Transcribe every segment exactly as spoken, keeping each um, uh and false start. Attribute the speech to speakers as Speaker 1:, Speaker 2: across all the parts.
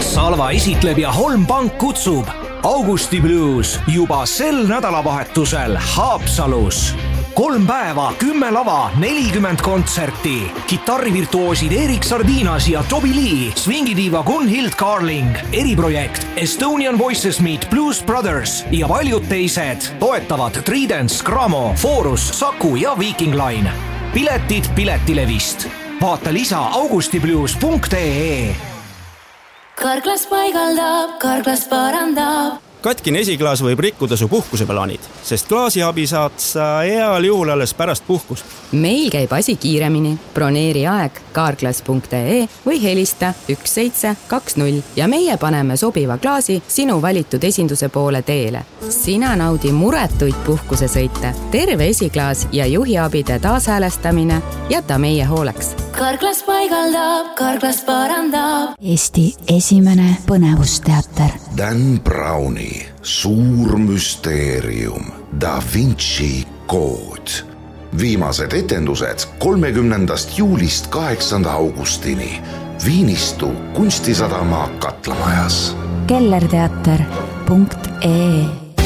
Speaker 1: Salva esitleb ja Holm Pank kutsub. Augusti Blues juba sel nädalavahetusel Haapsalus. Kolm päeva, kümme lava, nelikümmend kontserti. Kitarrivirtuoosid Erik Sardinas ja Toby Lee, swingidiiva Gunhild Carling, eriprojekt Estonian Voices Meet Blues Brothers ja paljud teised toetavad Tridents, Gramo, Forus, Saku ja Viking Line. Piletid Piletilevist. Vaata lisa augustiblues punkt ee.
Speaker 2: Karklas paigaldab, karklas parandab.
Speaker 3: Katkine esiklaas võib rikkuda su puhkuseplaanid, sest klaasiabi saad sa heal juhul alles pärast puhkust.
Speaker 4: Meil käib asi kiiremini. Broneeri aeg karklas punkt ee või helista üks seitse kaks null ja meie paneme sobiva klaasi sinu valitud esinduse poole teele. Sina naudi muretuid puhkusesõite, terve esiklaas ja juhiabide taashäälestamine jäta meie hooleks.
Speaker 2: Karklas paigaldab, karklas parandab.
Speaker 5: Eesti esimene põnevusteater.
Speaker 6: Dan Browni suur müsteerium Da Vinci kood. Viimased etendused kolmekümnendast juulist kaheksanda augustini Viinistu kunstisadama Katlamajas.
Speaker 5: kellerteater punkt ee.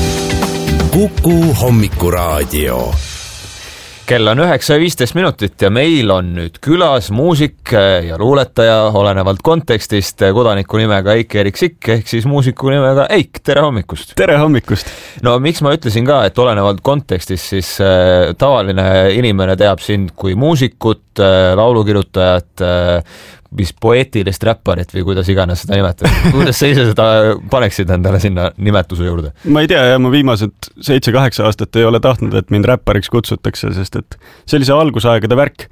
Speaker 7: Kuku hommikuraadio.
Speaker 8: Kell on üheksa viisteist minutit ja meil on nüüd külas muusik ja luuletaja olenevalt kontekstist kodaniku nimega Eik Erik Sikk ehk siis muusiku nimega Eik. Tere hommikust!
Speaker 9: Tere hommikust!
Speaker 8: No miks ma ütlesin ka, et olenevalt kontekstist, siis äh, tavaline inimene teab sind kui muusikut, äh, laulukirjutajat, äh, mis poeetilist räpparit või kuidas iganes seda nimetab. Kuidas sa ise seda paneksid endale sinna nimetuse juurde?
Speaker 9: Ma ei tea, ja ma viimased seitse-kaheksa aastat ei ole tahtnud, et mind räppariks kutsutakse, sest et see oli see algusaegade värk.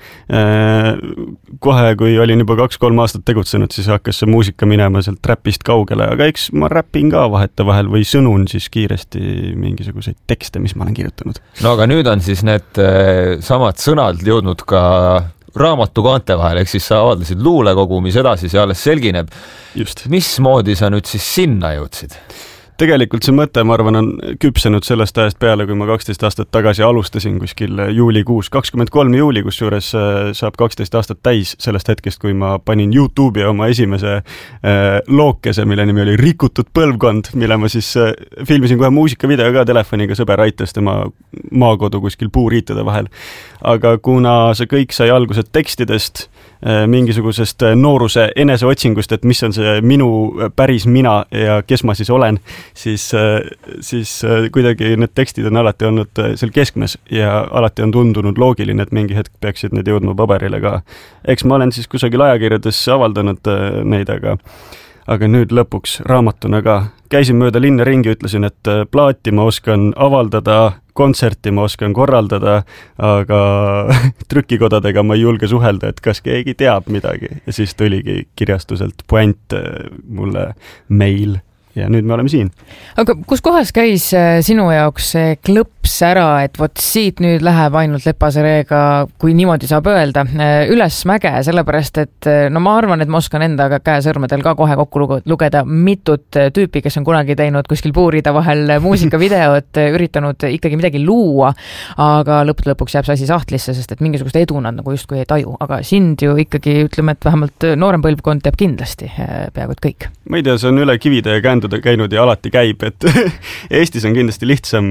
Speaker 9: Kohe, kui olin juba kaks-kolm aastat tegutsenud, siis hakkas see muusika minema sealt räpist kaugele, aga eks ma räppin ka vaheta vahel või sõnun siis kiiresti mingisuguseid tekste, mis ma olen kirjutanud.
Speaker 8: No aga nüüd on siis need samad sõnad jõudnud ka raamatu kaante vahel, ehk siis sa avaldasid luulekogu, mis edasi see alles selgineb.
Speaker 9: Just.
Speaker 8: Mismoodi sa nüüd siis sinna jõudsid?
Speaker 9: Tegelikult see mõte, ma arvan, on küpsenud sellest ajast peale, kui ma kaksteist aastat tagasi alustasin kuskil juulikuus, kakskümmend kolm juuli, kus juures saab kaksteist aastat täis sellest hetkest, kui ma panin YouTube'i oma esimese lookese, mille nimi oli Rikutud põlvkond, mille ma siis filmisin kohe muusikavideo ka telefoniga, sõber aitas tema maakodu kuskil puuriitude vahel. Aga kuna see kõik sai algused tekstidest, mingisugusest nooruse eneseotsingust, et mis on see minu päris mina ja kes ma siis olen, siis, siis kuidagi need tekstid on alati olnud seal keskmes ja alati on tundunud loogiline, et mingi hetk peaksid need jõudma paberile ka. Eks ma olen siis kusagil ajakirjades avaldanud neid, aga aga nüüd lõpuks raamatuna ka. Käisin mööda linna ringi, ütlesin, et plaati ma oskan avaldada, kontserti ma oskan korraldada, aga trükikodadega ma ei julge suhelda, et kas keegi teab midagi. Ja siis tuligi kirjastuselt puent mulle meil. Ja nüüd me oleme siin.
Speaker 10: Aga kus kohas käis sinu jaoks see klõps ära, et vot siit nüüd läheb ainult Lepasereega, kui niimoodi saab öelda, üles mäge, sellepärast, et no ma arvan, et ma oskan endaga käesõrmedel ka kohe kokku lugeda mitut tüüpi, kes on kunagi teinud kuskil puurida vahel muusikavideot, üritanud ikkagi midagi luua, aga lõppude lõpuks jääb see asi sahtlisse, sest et mingisugust edu nad nagu justkui ei taju. Aga sind ju ikkagi, ütleme, et vähemalt noorem põlvkond teab kindlasti peaaegu et kõik.
Speaker 9: Ma ei tea, see on üle kivide ja känd käinud ja alati käib, et Eestis on kindlasti lihtsam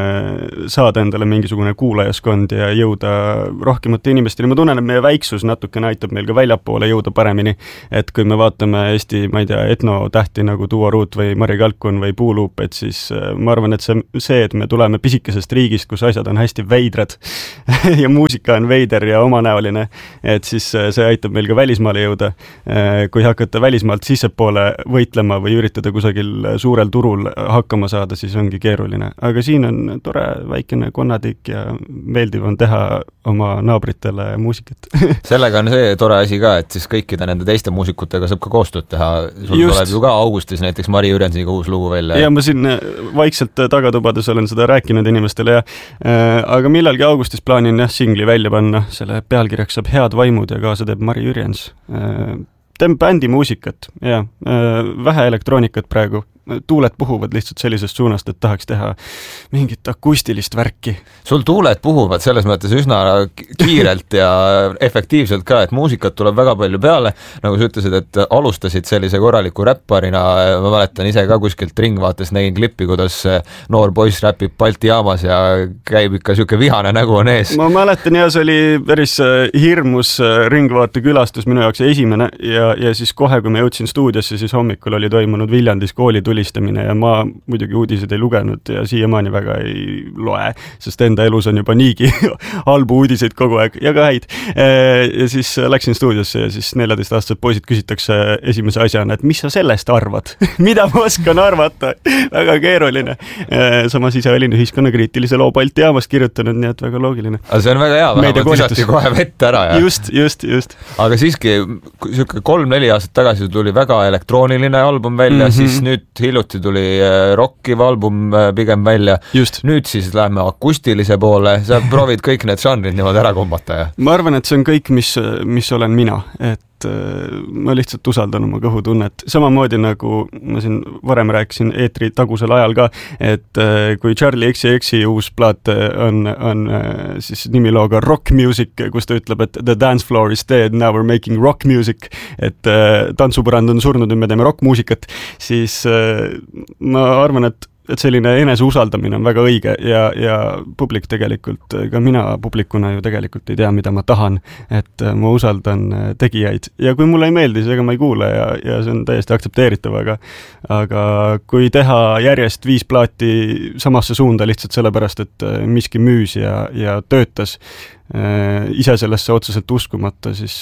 Speaker 9: saada endale mingisugune kuulajaskond ja jõuda rohkemate inimestele. Ma tunnen, et meie väiksus natukene aitab meil ka väljapoole jõuda paremini, et kui me vaatame Eesti, ma ei tea, etnotähti nagu Duo Ruut või Mari Kalkun või Puuluup, et siis ma arvan, et see, see, et me tuleme pisikesest riigist, kus asjad on hästi veidrad ja muusika on veider ja omanäoline, et siis see aitab meil ka välismaale jõuda. Kui hakata välismaalt sissepoole võitlema või üritada kusagil suurel turul hakkama saada, siis ongi keeruline. Aga siin on tore väikene konnatik ja meeldiv on teha oma naabritele muusikat.
Speaker 8: Sellega on see tore asi ka, et siis kõikide nende teiste muusikutega saab ka koostööd teha. Sul Just. Tuleb ju ka augustis näiteks Mari Jürensiga uus lugu välja.
Speaker 9: Ja ma siin vaikselt tagatubades olen seda rääkinud inimestele. Ja, aga millalgi augustis plaanin jah, singli välja panna. Selle pealkirjaks saab Head vaimud ja kaasa teeb Mari Jürens. Teen bändi muusikat ja vähe elektroonikat praegu, tuuled puhuvad lihtsalt sellisest suunast, et tahaks teha mingit akustilist värki.
Speaker 8: Sul tuuled puhuvad selles mõttes üsna kiirelt ja efektiivselt ka, et muusikat tuleb väga palju peale, nagu sa ütlesid, et alustasid sellise korraliku räpparina, ma mäletan ise ka kuskilt Ringvaates nägin klippi, kuidas noor poiss räpib Balti jaamas ja käib ikka siuke vihane nägu on ees.
Speaker 9: Ma mäletan ja see oli päris hirmus Ringvaate külastus minu jaoks esimene ja, ja siis kohe, kui ma jõudsin stuudiosse, siis hommikul oli toimunud Viljandis kooli tulistamine ja ma muidugi uudised ei lugenud ja siiamaani väga ei loe, sest enda elus on juba niigi halbu uudiseid kogu aeg ja ka häid. Ja siis läksin stuudiosse ja siis neljateistaastased poisid küsitakse esimese asjana, et mis sa sellest arvad? Mida ma oskan arvata? Väga keeruline. Samas ise olin ühiskonnakriitilise loo Balti jaamast kirjutanud, nii et väga loogiline.
Speaker 8: Aga see on väga hea, vähemalt visati kohe vett ära. Ja.
Speaker 9: Just, just, just.
Speaker 8: Aga siiski kolm-neli aastat tagasi tuli väga elektrooniline album välja, mm-hmm. siis nüüd hiljuti tuli rockiv album pigem välja.
Speaker 9: Just.
Speaker 8: Nüüd siis läheme akustilise poole, sa proovid kõik need žanrid niimoodi ära kombata. Ja?
Speaker 9: Ma arvan, et see on kõik, mis, mis olen mina, et ma lihtsalt usaldan oma kõhutunnet. Samamoodi nagu ma siin varem rääkisin eetri tagusel ajal ka, et kui Charlie X C X-i uus plaat on, on siis nimilooga Rock Music, kus ta ütleb, et the dance floor is dead, now we're making rock music, et tantsupõrand on surnud, nüüd me teeme rockmuusikat, siis ma arvan, et et selline enese usaldamine on väga õige ja, ja publik tegelikult, ka mina publikuna ju tegelikult ei tea, mida ma tahan, et ma usaldan tegijaid ja kui mulle ei meeldi, siis ega ma ei kuule ja, ja see on täiesti aktsepteeritav, aga, aga kui teha järjest viis plaati samasse suunda lihtsalt sellepärast, et miski müüs ja, ja töötas ise sellesse otseselt uskumata, siis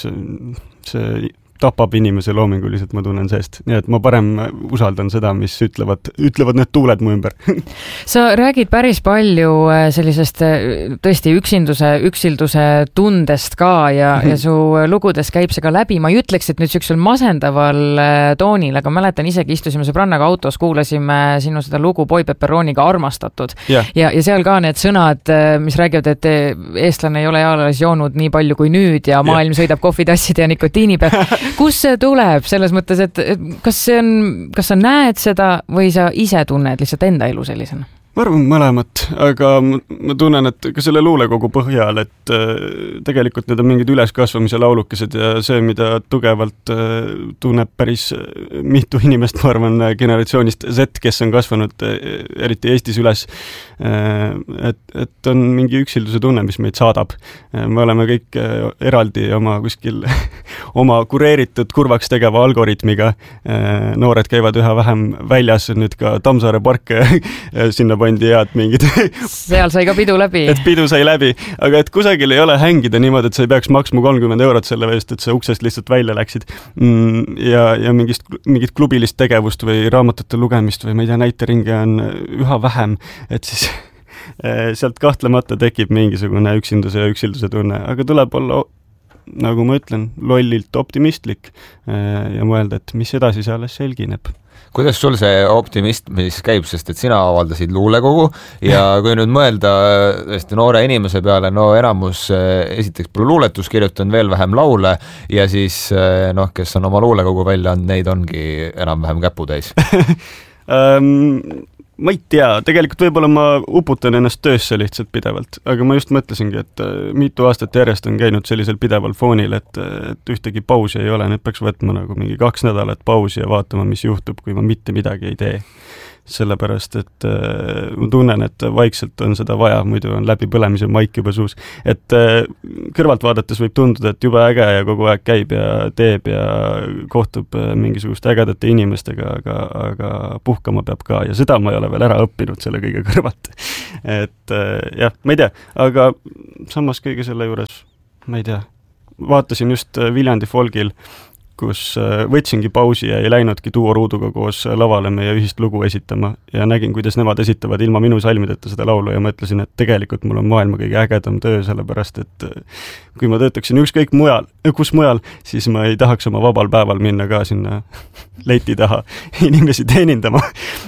Speaker 9: see tapab inimese loominguliselt, ma tunnen seest. Nii et ma parem usaldan seda, mis ütlevad, ütlevad need tuuled mu ümber.
Speaker 10: Sa räägid päris palju sellisest tõesti üksinduse, üksilduse tundest ka ja, mm-hmm. ja su lugudes käib see ka läbi. Ma ei ütleks, et nüüd süksel masendaval toonil, aga mäletan isegi istusime sõbrannaga autos, kuulasime sinu seda lugu Boy Pepperoniga Armastatud. Yeah. Ja, ja seal ka need sõnad, mis räägivad, et eestlane ei ole eales joonud nii palju kui nüüd ja maailm yeah. sõidab kohvitasside ja nikotiini peal. Kus see tuleb? Selles mõttes, et kas see on, kas sa näed seda või sa ise tunned lihtsalt enda elu sellisena?
Speaker 9: Ma arvan mõlemat, aga ma tunnen, et ka selle luulekogu põhjal, et tegelikult need on mingid üleskasvamise laulukesed ja see, mida tugevalt tunneb päris mitu inimest, ma arvan, generatsioonist Z, kes on kasvanud eriti Eestis üles, et, et on mingi üksilduse tunne, mis meid saadab. Me oleme kõik eraldi oma kuskil oma kureeritud kurvaks tegeva algoritmiga. Noored käivad üha vähem väljas, nüüd ka Tammsaare park sinna pandi head mingid.
Speaker 10: Seal sai ka pidu läbi.
Speaker 9: Et pidu sai läbi, aga et kusagil ei ole hängida niimoodi, et sa ei peaks maksma kolmkümmend eurot selle eest, et sa uksest lihtsalt välja läksid. Ja, ja mingist, mingit klubilist tegevust või raamatute lugemist või ma ei tea, näiteringe on üha vähem, et siis sealt kahtlemata tekib mingisugune üksinduse ja üksilduse tunne, aga tuleb olla, nagu ma ütlen, lollilt optimistlik ja mõelda, et mis edasi see alles selgineb.
Speaker 8: Kuidas sul see optimismis käib, sest et sina avaldasid luulekogu ja kui nüüd mõelda tõesti noore inimese peale, no enamus esiteks pole luuletus kirjutanud, veel vähem laule ja siis noh, kes on oma luulekogu välja andnud, neid ongi enam-vähem käputäis.
Speaker 9: um... Ma ei tea, tegelikult võib-olla ma uputan ennast töösse lihtsalt pidevalt, aga ma just mõtlesingi, et mitu aastat järjest on käinud sellisel pideval foonil, et, et ühtegi pausi ei ole, nüüd peaks võtma nagu mingi kaks nädalat pausi ja vaatama, mis juhtub, kui ma mitte midagi ei tee. Sellepärast, et äh, ma tunnen, et vaikselt on seda vaja, muidu on läbi põlemise maik juba suus. Et äh, kõrvalt vaadates võib tunduda, et juba äge ja kogu aeg käib ja teeb ja kohtub äh, mingisuguste ägedate inimestega, aga, aga puhkama peab ka ja seda ma ei ole veel ära õppinud selle kõige kõrvalt. Et äh, jah, ma ei tea, aga samas kõige selle juures, ma ei tea, vaatasin just Viljandi Folgil, kus võtsingi pausi ja ei läinudki duo Ruuduga koos lavale meie ühist lugu esitama ja nägin, kuidas nemad esitavad ilma minu salmideta seda laulu ja mõtlesin, et tegelikult mul on maailma kõige ägedam töö, sellepärast et kui ma töötaksin ükskõik mujal, kus mujal, siis ma ei tahaks oma vabal päeval minna ka sinna leti taha inimesi teenindama.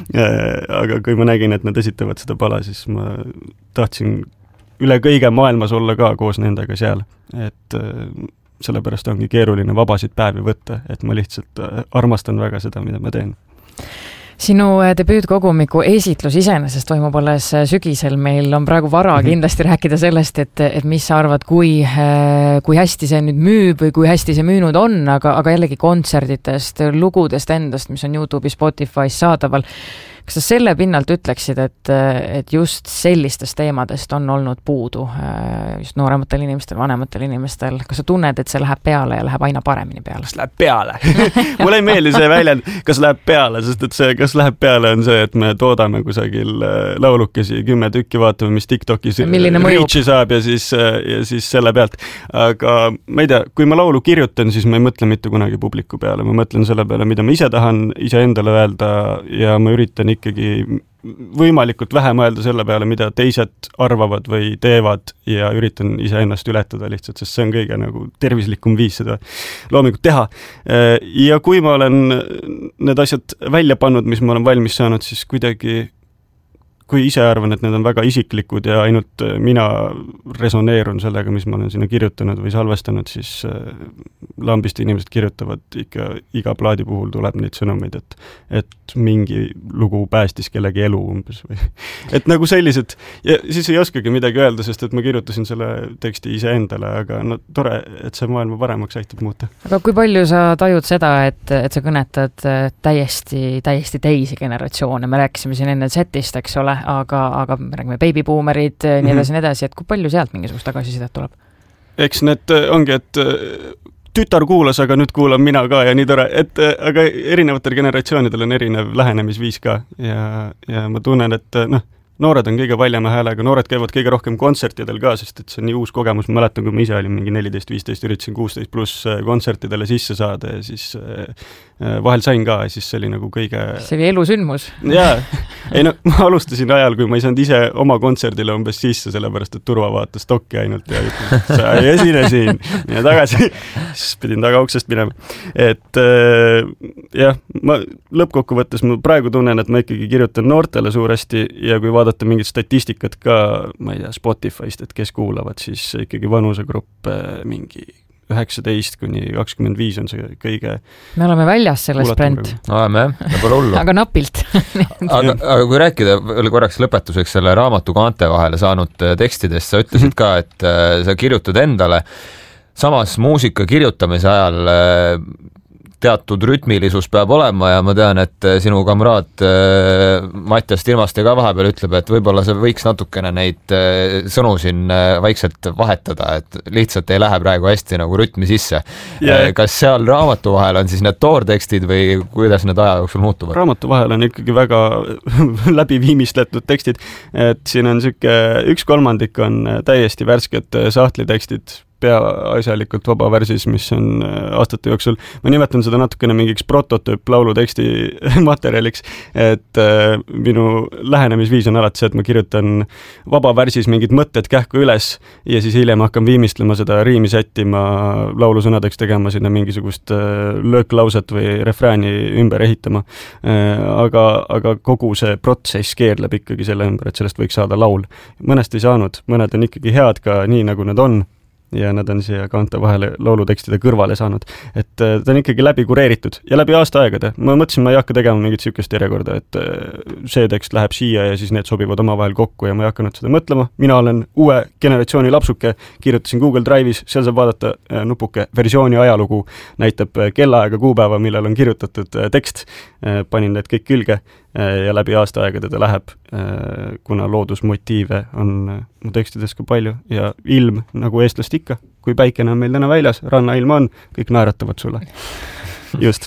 Speaker 9: Aga kui ma nägin, et nad esitavad seda pala, siis ma tahtsin üle kõige maailmas olla ka koos nendega seal, et sellepärast ongi keeruline vabasid päevi võtta, et ma lihtsalt armastan väga seda, mida ma teen.
Speaker 10: Sinu debüütkogumiku esitlus iseenesest toimub alles sügisel, meil on praegu vara mm-hmm. kindlasti rääkida sellest, et, et mis sa arvad, kui, kui hästi see nüüd müüb või kui hästi see müünud on, aga, aga jällegi kontserditest, lugudest endast, mis on YouTube'i, Spotify's saadaval. Kas sa selle pinnalt ütleksid, et, et just sellistest teemadest on olnud puudu just noorematel inimestel, vanematel inimestel? Kas sa tunned, et see läheb peale ja läheb aina paremini peale?
Speaker 9: Kas läheb peale? Mulle ei meeldi see väljend, kas läheb peale, sest et see, kas läheb peale on see, et me toodame kusagil laulukesi, kümme tükki, vaatame, mis TikTokis reach'i saab ja siis, ja siis selle pealt. Aga ma ei tea, kui ma laulu kirjutan, siis ma ei mõtle mitte kunagi publiku peale. Ma mõtlen selle peale, mida ma ise tahan ise endale öelda ja ma üritan ikkagi võimalikult vähe mõelda selle peale, mida teised arvavad või teevad ja üritan ise ennast ületada lihtsalt, sest see on kõige nagu tervislikum viis seda loomingut teha. Ja kui ma olen need asjad välja pannud, mis ma olen valmis saanud, siis kuidagi kui ise arvan, et need on väga isiklikud ja ainult mina resoneerun sellega, mis ma olen sinna kirjutanud või salvestanud, siis lambist inimesed kirjutavad ikka, iga plaadi puhul tuleb neid sõnumeid, et, et mingi lugu päästis kellegi elu umbes või. Et nagu sellised, ja siis ei oskagi midagi öelda, sest et ma kirjutasin selle teksti ise endale, aga no tore, et see maailma paremaks aitab muuta. Aga
Speaker 10: kui palju sa tajud seda, et, et sa kõnetad täiesti, täiesti teisi generatsioone, me rääkisime siin enne setist, eks ole, aga, aga me räägime babybuumerid, nii edasi, nii edasi, et kui palju sealt mingisugust tagasisidet tuleb?
Speaker 9: Eks need ongi, et tütar kuulas, aga nüüd kuulan mina ka ja nii tore, et aga erinevatel generatsioonidel on erinev lähenemisviis ka ja, ja ma tunnen, et noh, noored on kõige valjama häälega, noored käivad kõige rohkem kontsertidel ka, sest et see on nii uus kogemus, ma mäletan, kui ma ise olin mingi neliteist viisteist, üritasin kuusteist pluss kontsertidele sisse saada ja siis vahel sain ka ja siis see oli nagu kõige...
Speaker 10: See oli elusündmus.
Speaker 9: Jaa, ei no ma alustasin ajal, kui ma ei saanud ise oma kontserdile umbes sisse, sellepärast et turva vaatas dokki ainult ja ütles, et sa ei esine siin ja tagasi, siis pidin taga uksest minema. Et jah, ma lõppkokkuvõttes ma praegu tunnen, et ma ikkagi kirjutan noortele suuresti ja kui vaadata mingit statistikat ka, ma ei tea, Spotify'st, et kes kuulavad, siis ikkagi vanusegrupp mingi üheksateist kuni kakskümmend viis on see kõige... Me oleme väljas sellest, Brent.
Speaker 8: Oleme, jah, pole hullu.
Speaker 10: Aga napilt.
Speaker 8: aga, aga kui rääkida veel korraks lõpetuseks selle raamatu kaante vahele saanud tekstidest, sa ütlesid ka, et sa kirjutad endale. Samas muusika kirjutamise ajal teatud rütmilisus peab olema ja ma tean, et sinu kamraad Mattias Tilmaste ka vahepeal ütleb, et võib-olla sa võiks natukene neid sõnu siin vaikselt vahetada, et lihtsalt ei lähe praegu hästi nagu rütmi sisse. Yeah. Kas seal raamatu vahel on siis need toortekstid või kuidas need aja jooksul muutuvad?
Speaker 9: Raamatu vahel on ikkagi väga läbiviimistletud tekstid, et siin on süke, üks kolmandik on täiesti värsked sahtlitekstid, peaasjalikult vabavärsis, mis on aastate jooksul. Ma nimetan seda natukene mingiks prototüüp lauluteksti materjaliks, et äh, minu lähenemisviis on alati see, et ma kirjutan vabavärsis mingid mõtted kähku üles ja siis hiljem hakkan viimistlema seda riimi sättima, laulusõnadeks tegema sinna mingisugust äh, lööklauset või refrääni ümber ehitama. Äh, aga, aga kogu see protsess keerleb ikkagi selle ümber, et sellest võiks saada laul. Mõnest ei saanud, mõned on ikkagi head ka nii, nagu need on. Ja nad on siia kaante vahele laulutekstide kõrvale saanud. Et ta on ikkagi läbi kureeritud ja läbi aasta aegade. Ma mõtlesin, ma ei hakka tegema mingit sükest järjekorda, et see tekst läheb siia ja siis need sobivad omavahel kokku ja ma ei hakanud seda mõtlema. Mina olen uue generatsiooni lapsuke, kirjutasin Google Drive'is, seal saab vaadata nupuke versiooni ajalugu, näitab kellaaega kuupäeva, millel on kirjutatud tekst. Panin need kõik külge ja läbi aasta aegade ta läheb, kuna loodusmotiive on mu tekstides ka palju ja ilm nagu eestlast ikka, kui päikene on meil täna väljas, rannailm on, kõik naeratavad sulle. Just.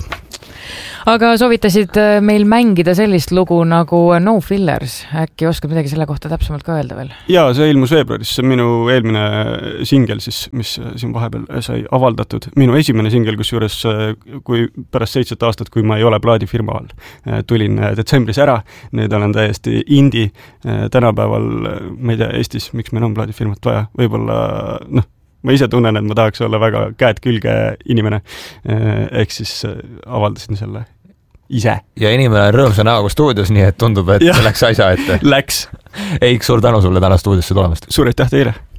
Speaker 10: Aga soovitasid meil mängida sellist lugu nagu No Fillers. Äkki oskad midagi selle kohta täpsemalt ka öelda veel?
Speaker 9: Jaa, see ilmus veebruaris. See on minu eelmine singel, siis, mis siin vahepeal sai avaldatud. Minu esimene singel, kus juures, kui pärast seitset aastat, kui ma ei ole plaadifirma all, tulin detsembris ära. Nüüd olen täiesti indie. Tänapäeval, ma ei tea, Eestis, miks meil on plaadifirmat vaja? Võib-olla, noh, ma ise tunnen, et ma tahaks olla väga käed külge inimene. Ehk siis avaldasin selle ise.
Speaker 8: Ja inimene on rõõmsa näoga stuudios, nii et tundub, et ja. Läks asja ette.
Speaker 9: Läks.
Speaker 8: Eik, suur tänu sulle täna stuudiosse tulemast.
Speaker 9: Suur aitäh teile.